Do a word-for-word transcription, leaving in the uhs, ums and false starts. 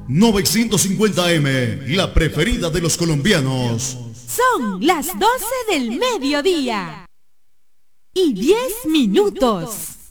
novecientos cincuenta eme, la preferida de los colombianos. Son las doce del mediodía y diez minutos.